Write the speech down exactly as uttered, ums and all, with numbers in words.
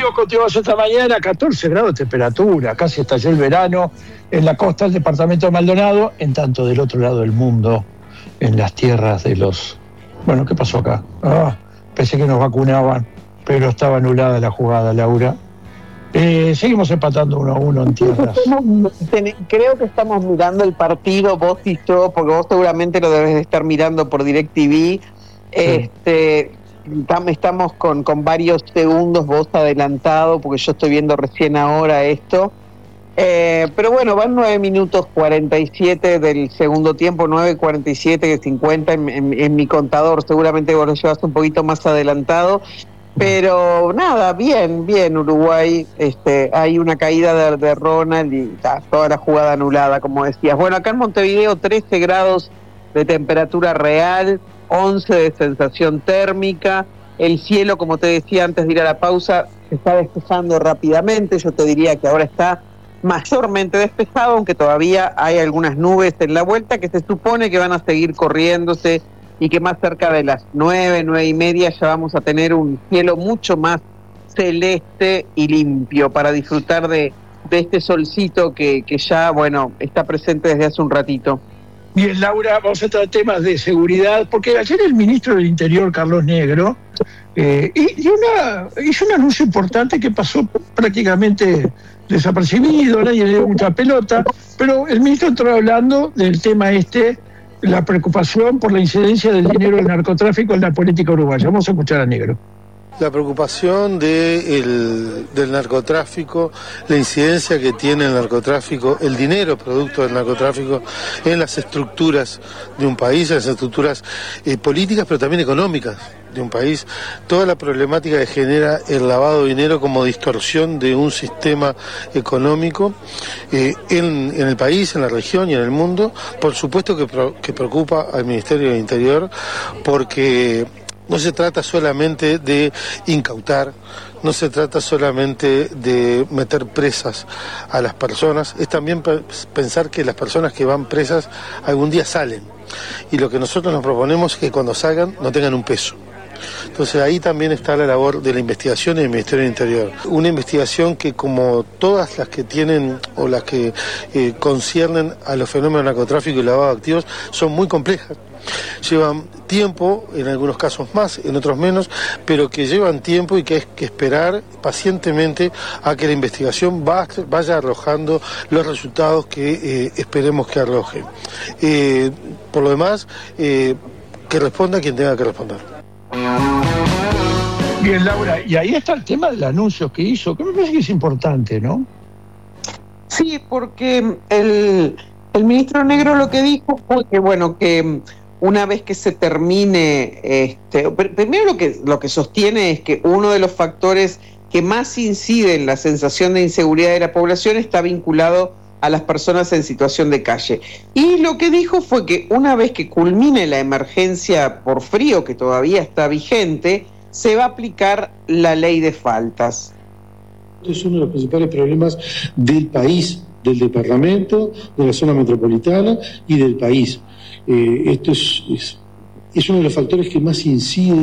Seguimos contigo esta mañana, catorce grados de temperatura, casi estalló el verano en la costa del departamento de Maldonado, en tanto del otro lado del mundo, en las tierras de los... Bueno, ¿qué pasó acá? Ah, pensé que nos vacunaban, pero estaba anulada la jugada, Laura. Eh, seguimos empatando uno a uno en tierras. Creo que estamos mirando el partido, vos y yo, porque vos seguramente lo debes de estar mirando por DirecTV. Sí. Este... Estamos con, con varios segundos vos adelantado, porque yo estoy viendo recién ahora esto. Eh, pero bueno, van nueve minutos cuarenta y siete del segundo tiempo, nueve cuarenta y siete, cincuenta en, en, en mi contador. Seguramente vos lo llevas un poquito más adelantado. Pero nada, bien, bien Uruguay. Este, hay una caída de, de Ronald y ta, toda la jugada anulada, como decías. Bueno, acá en Montevideo trece grados de temperatura real, once de sensación térmica. El cielo, como te decía antes de ir a la pausa, se está despejando rápidamente. Yo te diría que ahora está mayormente despejado, aunque todavía hay algunas nubes en la vuelta que se supone que van a seguir corriéndose y que más cerca de las nueve, nueve y media ya vamos a tener un cielo mucho más celeste y limpio para disfrutar de, de este solcito que, que ya, bueno, está presente desde hace un ratito. Bien, Laura, vamos a entrar en temas de seguridad, porque ayer el ministro del Interior, Carlos Negro, eh, hizo, una, hizo un anuncio importante que pasó prácticamente desapercibido, nadie le dio mucha pelota, pero el ministro entró hablando del tema este, la preocupación por la incidencia del dinero del narcotráfico en la política uruguaya. Vamos a escuchar a Negro. La preocupación de el, del narcotráfico, la incidencia que tiene el narcotráfico, el dinero producto del narcotráfico en las estructuras de un país, en las estructuras eh, políticas, pero también económicas de un país, toda la problemática que genera el lavado de dinero como distorsión de un sistema económico eh, en, en el país, en la región y en el mundo. Por supuesto que, pro, que preocupa al Ministerio del Interior, porque no se trata solamente de incautar, no se trata solamente de meter presas a las personas, es también pensar que las personas que van presas algún día salen. Y lo que nosotros nos proponemos es que cuando salgan no tengan un peso. Entonces ahí también está la labor de la investigación del Ministerio del Interior. Una investigación que, como todas las que tienen o las que eh, conciernen a los fenómenos de narcotráfico y lavado de activos, son muy complejas. Llevan tiempo, en algunos casos más, en otros menos, pero que llevan tiempo y que hay que esperar pacientemente a que la investigación va, vaya arrojando los resultados que eh, esperemos que arroje. Eh, por lo demás, eh, que responda quien tenga que responder. Bien, Laura, y ahí está el tema del anuncio que hizo, que me parece que es importante, ¿no? Sí, porque el, el ministro Negro lo que dijo fue que, bueno, que una vez que se termine, este, primero lo que, lo que sostiene es que uno de los factores que más incide en la sensación de inseguridad de la población está vinculado a las personas en situación de calle. Y lo que dijo fue que una vez que culmine la emergencia por frío, que todavía está vigente, se va a aplicar la ley de faltas. Es uno de los principales problemas del país, del departamento, de la zona metropolitana y del país. Eh, esto es, es, es uno de los factores que más incide